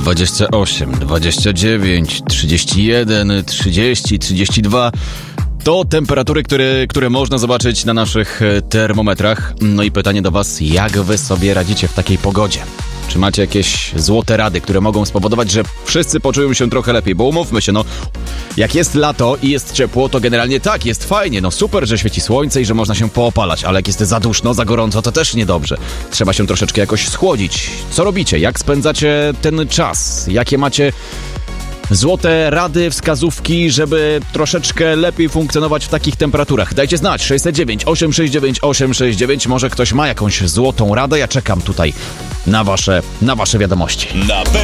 28, 29, 31, 30, 32. To temperatury, które można zobaczyć na naszych termometrach. No i pytanie do was, jak wy sobie radzicie w takiej pogodzie? Czy macie jakieś złote rady, które mogą spowodować, że wszyscy poczują się trochę lepiej? Bo umówmy się, jak jest lato i jest ciepło, to generalnie tak, jest fajnie, super, że świeci słońce i że można się poopalać, ale jak jest za duszno, za gorąco, to też niedobrze. Trzeba się troszeczkę jakoś schłodzić. Co robicie? Jak spędzacie ten czas? Jakie macie złote rady, wskazówki, żeby troszeczkę lepiej funkcjonować w takich temperaturach? Dajcie znać, 609 869 869. Może ktoś ma jakąś złotą radę? Ja czekam tutaj na wasze wiadomości.